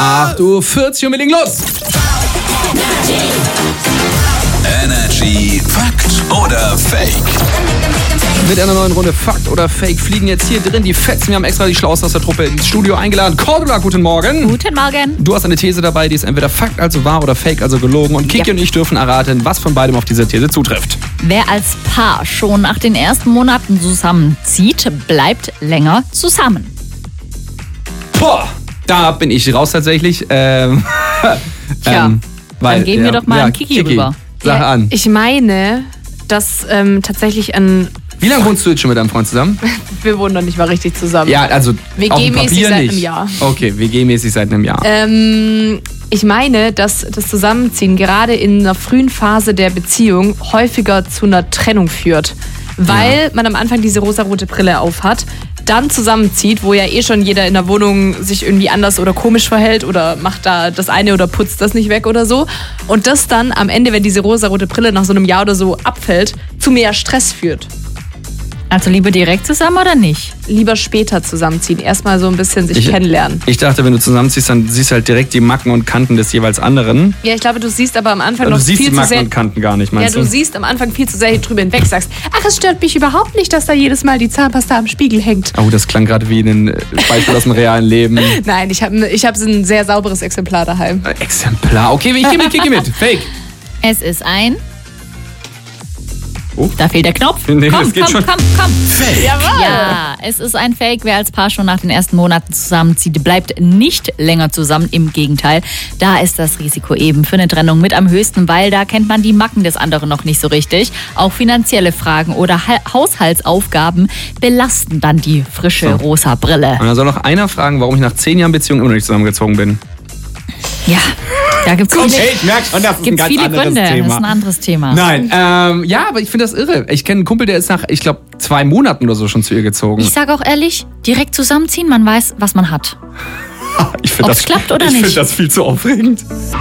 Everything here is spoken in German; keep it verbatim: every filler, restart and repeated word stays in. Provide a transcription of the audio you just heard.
acht Uhr vierzig und wir legen los. Energy Fakt oder Fake? Mit einer neuen Runde Fakt oder Fake fliegen jetzt hier drin die Fetzen. Wir haben extra die Schlausten aus der Truppe ins Studio eingeladen. Cordula, guten Morgen. Guten Morgen. Du hast eine These dabei, die ist entweder Fakt, also wahr, oder Fake, also gelogen. Und Kiki Ja. und ich dürfen erraten, was von beidem auf diese These zutrifft. Wer als Paar schon nach den ersten Monaten zusammenzieht, bleibt länger zusammen. Boah, da bin ich raus tatsächlich. Ähm, Tja, ähm, weil, dann geben wir ja, doch mal ja, an Kiki rüber. Sag Ja, an. Ich meine, dass ähm, tatsächlich ein... Wie lange wohnst du jetzt schon mit deinem Freund zusammen? Wir wohnen noch nicht mal richtig zusammen. Ja, also W auf dem G-mäßig Papier seit nicht. einem Jahr. Okay, W G-mäßig seit einem Jahr. Ähm, ich meine, dass das Zusammenziehen gerade in einer frühen Phase der Beziehung häufiger zu einer Trennung führt. Weil man am Anfang diese rosarote Brille aufhat, dann zusammenzieht, wo ja eh schon jeder in der Wohnung sich irgendwie anders oder komisch verhält oder macht da das eine oder putzt das nicht weg oder so. Und das dann am Ende, wenn diese rosarote Brille nach so einem Jahr oder so abfällt, zu mehr Stress führt. Also lieber direkt zusammen oder nicht? Lieber später zusammenziehen, erstmal so ein bisschen sich Ich- kennenlernen. Ich dachte, wenn du zusammenziehst, dann siehst du halt direkt die Macken und Kanten des jeweils anderen. Ja, ich glaube, du siehst aber am Anfang Du noch siehst viel die zu Macken sehr... und Kanten gar nicht, Ja, meinst du du? siehst am Anfang viel zu sehr drüber hinweg, sagst, ach, es stört mich überhaupt nicht, dass da jedes Mal die Zahnpasta am Spiegel hängt. Oh, das klang gerade wie ein äh, Beispiel aus dem realen Leben. Nein, ich habe ich hab so ein sehr sauberes Exemplar daheim. Äh, Exemplar. Okay, ich gehe mit, Kiki mit. Fake. Es ist ein... Oh. Da fehlt der Knopf. Nee, komm, das geht komm, schon. komm, komm. Fake. Ja, es ist ein Fake. Wer als Paar schon nach den ersten Monaten zusammenzieht, bleibt nicht länger zusammen. Im Gegenteil, da ist das Risiko eben für eine Trennung mit am höchsten, weil da kennt man die Macken des anderen noch nicht so richtig. Auch finanzielle Fragen oder Ha- Haushaltsaufgaben belasten dann die frische So. rosa Brille. Und dann soll noch einer fragen, warum ich nach zehn Jahren Beziehung immer noch nicht zusammengezogen bin. Ja, da gibt es Okay, ich merke schon, das ist ein gibt's ganz viele anderes Gründe. Das ist Thema. ein anderes Thema. Nein, ähm, ja, aber ich finde das irre. Ich kenne einen Kumpel, der ist nach, ich glaube, zwei Monaten oder so schon zu ihr gezogen. Ich sage auch ehrlich, direkt zusammenziehen, man weiß, was man hat. Ich find Ob's das, klappt oder ich nicht. finde das viel zu aufregend.